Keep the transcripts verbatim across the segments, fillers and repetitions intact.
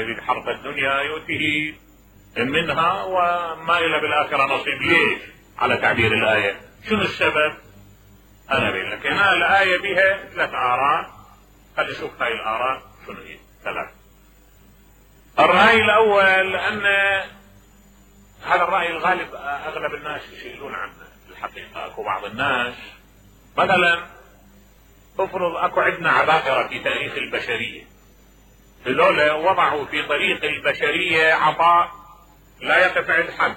يريد حرث الدنيا يؤتيه منها وما إلا بالآخرة نصيب. ليش؟ على تعبير الآية. شنو السبب؟ أنا أقول لك هنا الآية بها ثلاث آراء. خلي نشوف هاي الآراء شنو هي. ثلاث. الرأي الأول أن هذا الرأي الغالب أغلب الناس يشيلون عنه الحقيقة. أكو بعض الناس مثلا افرض أكو عندنا عباقرة في تاريخ البشرية، هذول وضعوا في طريق البشرية عطاء لا يقف عند حد،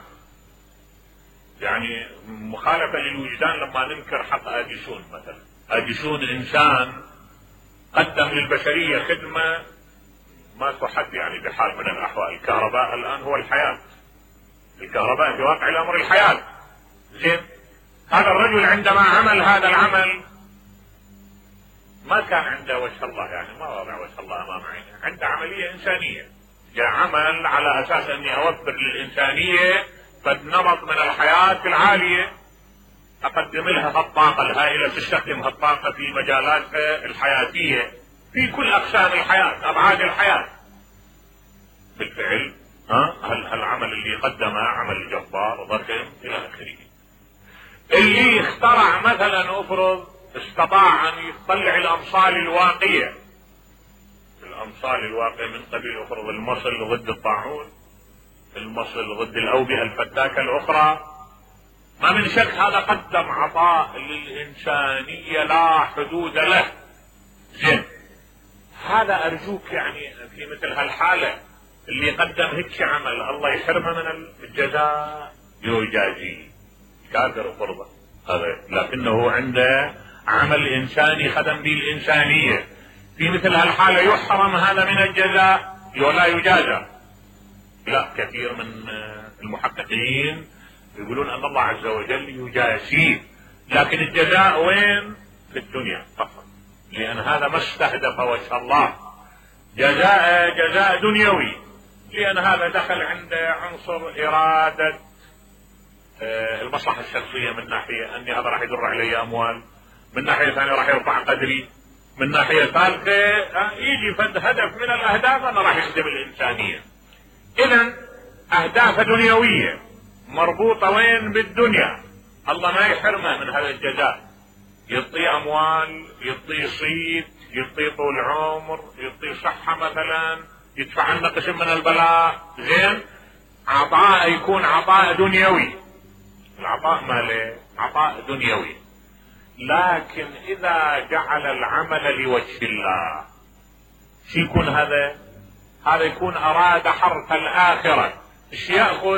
يعني مخالفة للوجدان لما ننكر حق اديسون مثلا. اديسون انسان قدم للبشرية خدمة ما تحد يعني بحال من الاحوال. الكهرباء الان هو الحياة، الكهرباء في واقع الامر الحياة. زين، هذا الرجل عندما عمل هذا العمل ما كان عنده وجه الله، يعني ما وضع وجه الله امام عينه، عنده عملية انسانية، جاء عمل على اساس اني اوفر للانسانية قد نمط من الحياة العالية اقدم لها الطاقة الهائلة، تستخدم هالطاقة في مجالاتها الحياتية في كل اقسام الحياة، ابعاد الحياة. بالفعل ها هالعمل اللي قدمه عمل جبار ضخم الى اخره. اللي اخترع مثلا افرض استطاع ان يطلع الامصال الواقية، الامصال الواقية من قبيل افرض المصل ضد الطاعون، المصل ضد الاوبئة الفتاكة الاخرى، ما من شك هذا قدم عطاء للانسانية لا حدود له. زين، هذا ارجوك يعني في مثل هالحالة اللي قدم هيك عمل الله يحرمه من الجزاء يجازيه. كافر فرضه هذا، لكنه عنده عمل انساني خدم به الانسانية، في مثل هالحالة يحرم هذا من الجزاء ولا يجازى. لا، كثير من المحققين يقولون ان الله عز وجل يجازيه، لكن الجزاء وين؟ في الدنيا فقط، لان هذا ما استهدف وجه الله، جزاء جزاء دنيوي، لان هذا دخل عند عنصر ارادة المصلحة الشخصية، من ناحية اني هذا راح يدر علي اموال، من ناحية ثانية راح يرفع قدري، من ناحية ثالثة يجي فد هدف من الاهداف انا راح يخدم الانسانية. اذا اهداف دنيوية مربوطة وين؟ بالدنيا. الله ما يحرمه من هذا الجزاء، يعطيه اموال، يعطيه صيت، يعطيه طول عمر، يعطيه صحة مثلا، يدفع عنه قسم من البلاء. زين، عطاء يكون عطاء دنيوي، العطاء ماله عطاء دنيوي. لكن اذا جعل العمل لوجه الله شو يكون هذا؟ هذا يكون اراد حرث الاخرة. ايش يأخذ؟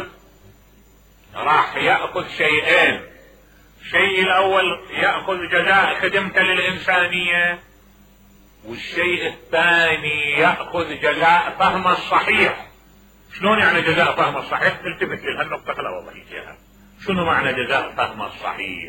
راح يأخذ شيئين. الشيء الاول يأخذ جزاء خدمته للانسانية، والشيء الثاني يأخذ جزاء فهم الصحيح. شلون يعني جزاء فهم الصحيح؟ تلتفت لهالنقطة خلا والله يجيها. شنو معنى جزاء فهم الصحيح؟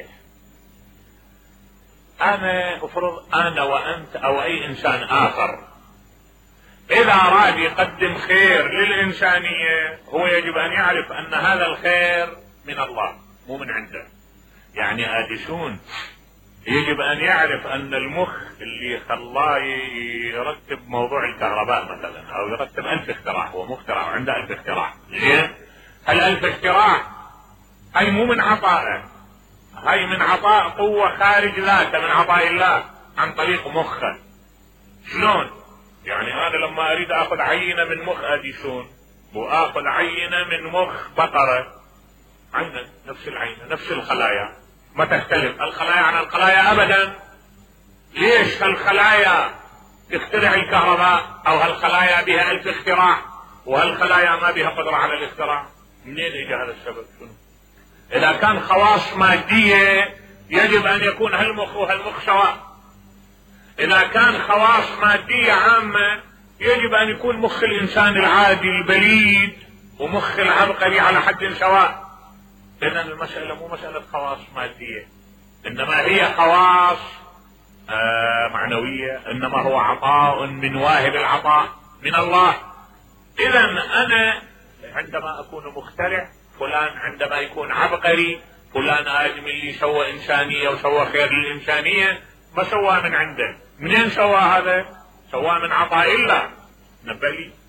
انا افرض انا وانت او اي انسان اخر اذا اراد يقدم خير للانسانية هو يجب ان يعرف ان هذا الخير من الله مو من عنده. يعني اديسون يجب ان يعرف ان المخ اللي خلاه يرتب موضوع الكهرباء مثلا او يرتب الف اختراع، هو مخترع وعنده الف اختراع. زين، هالالف اختراع هاي مو من عطائه، هاي من عطاء قوة خارج ذاته، من عطاء الله عن طريق مخه. شلون؟ يعني انا لما اريد اخذ عينة من مخ اديسون واخذ عينة من مخ بقرة، عينة نفس العينة نفس الخلايا ما تختلف الخلايا عن الخلايا ابدا. ليش هالخلايا تخترع الكهرباء او هالخلايا بها الف اختراع وهالخلايا ما بها قدرة على الاختراع؟ منين اجى هذا السبب؟ شنو؟ اذا كان خواص مادية يجب ان يكون هالمخ وهالمخ سواء. اذا كان خواص مادية عامة يجب ان يكون مخ الانسان العادي البليد ومخ العبقري على حد سواء. اذا المسألة مو مسألة خواص مادية، انما هي خواص آه معنوية، انما هو عطاء من واهب العطاء من الله. اذا انا عندما اكون مخترع، فلان عندما يكون عبقري، فلان ادم اللي سوى انسانية وسوى خير للانسانية ما سواه من عنده. منين سوى هذا؟ سواه من عطاء الله. نبلي